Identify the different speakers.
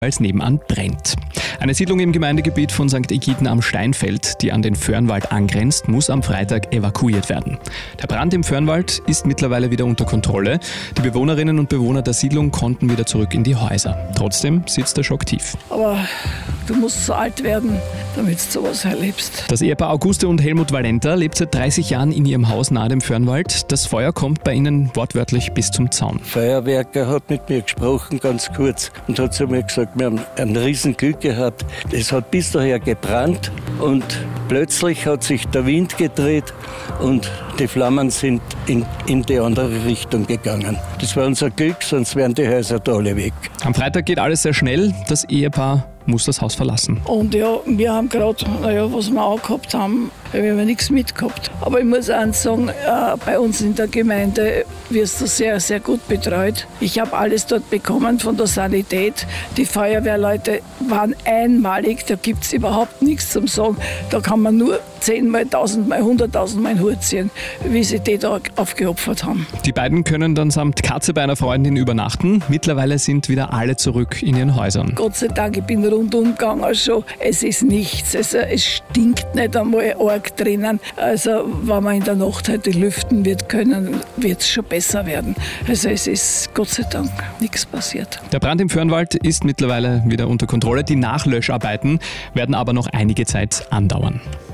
Speaker 1: weil es nebenan brennt. Eine Siedlung im Gemeindegebiet von St. Egiden am Steinfeld, die an den Föhrenwald angrenzt, muss am Freitag evakuiert werden. Der Brand im Föhrenwald ist mittlerweile wieder unter Kontrolle. Die Bewohnerinnen und Bewohner der Siedlung konnten wieder zurück in die Häuser. Trotzdem sitzt der Schock tief.
Speaker 2: Aber du musst so alt werden, damit du sowas erlebst.
Speaker 1: Das Ehepaar Auguste und Helmut Valenta lebt seit 30 Jahren in ihrem Haus nahe dem Föhrenwald. Das Feuer kommt bei ihnen wortwörtlich bis zum Zaun.
Speaker 3: Der Feuerwerker hat mit mir gesprochen, ganz kurz, und hat zu mir gesagt, wir haben ein Riesenglück gehabt. Es hat bis daher gebrannt und plötzlich hat sich der Wind gedreht und die Flammen sind in die andere Richtung gegangen. Das war unser Glück, sonst wären die Häuser da alle weg.
Speaker 1: Am Freitag geht alles sehr schnell. Das Ehepaar muss das Haus verlassen.
Speaker 2: Und ja, wir haben gerade, was wir auch gehabt haben, wir haben nichts mitgehabt. Aber ich muss auch sagen, bei uns in der Gemeinde wirst du sehr, sehr gut betreut. Ich habe alles dort bekommen von der Sanität. Die Feuerwehrleute waren einmalig, da gibt es überhaupt nichts zum Sagen. Da kann man nur 10-mal, 1000-mal, 100.000-mal in den Hut ziehen, wie sie die da aufgeopfert haben.
Speaker 1: Die beiden können dann samt Katze bei einer Freundin übernachten. Mittlerweile sind wieder alle zurück in ihren Häusern.
Speaker 2: Gott sei Dank, ich bin rundum gegangen schon. Es ist nichts. Also, es stinkt nicht einmal arg drinnen. Also wenn man in der Nacht heute lüften wird können, wird es schon besser werden. Also es ist Gott sei Dank nichts passiert.
Speaker 1: Der Brand im Föhrenwald ist mittlerweile wieder unter Kontrolle. Die Nachlöscharbeiten werden aber noch einige Zeit andauern.